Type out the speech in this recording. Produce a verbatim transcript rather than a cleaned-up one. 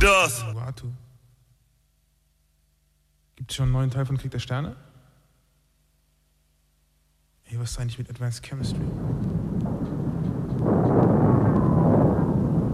Das. Watu. Gibt es schon einen neuen Teil von Krieg der Sterne? Ey, was ist eigentlich mit Advanced Chemistry?